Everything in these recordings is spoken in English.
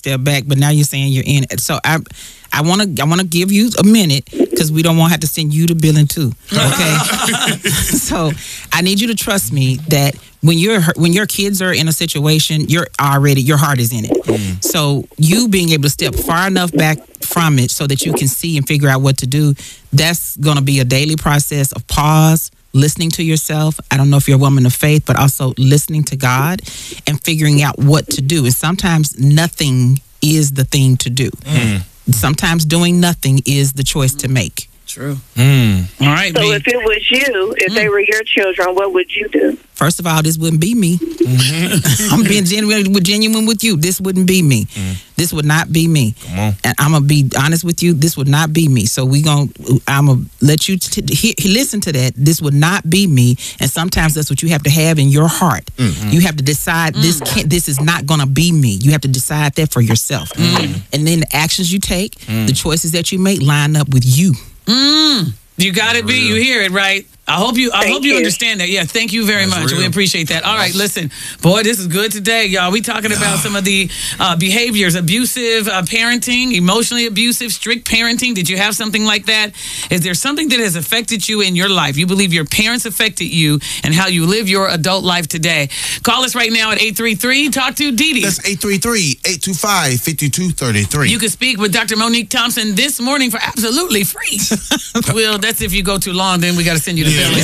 step back, but now you're saying you're in it. So I want to give you a minute because we don't want to have to send you to billing too. Okay. So I need you to trust me that when your kids are in a situation, your heart is in it. So you being able to step far enough back from it so that you can see and figure out what to do, that's going to be a daily process of pause, listening to yourself. I don't know if you're a woman of faith, but also listening to God and figuring out what to do. And sometimes nothing is the thing to do. Sometimes doing nothing is the choice to make. True. All right. So if it was you, if they were your children, what would you do? First of all, this wouldn't be me. I'm being genuine with you. This wouldn't be me. This would not be me. Come on. And I'm gonna be honest with you. This would not be me. So I'm gonna let you listen to that. This would not be me. And sometimes that's what you have to have in your heart. You have to decide this is not gonna be me. You have to decide that for yourself. And then the actions you take, the choices that you make, line up with you. You got it, B. You hear it, right? I hope you understand that. Yeah, thank you very much. Real. We appreciate that. All right, listen, boy, this is good today, y'all. We talking about some of the behaviors, abusive parenting, emotionally abusive, strict parenting. Did you have something like that? Is there something that has affected you in your life? You believe your parents affected you and how you live your adult life today? Call us right now at 833. Talk to Dee Dee. That's 833-825-5233. You can speak with Dr. Monique Thompson this morning for absolutely free. Well, that's if you go too long, then we got to send you to Billy.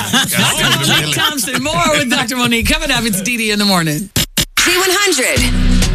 Dr. Monique Thompson, more with Dr. Monique. Coming up, it's Dee Dee in the morning. Z100.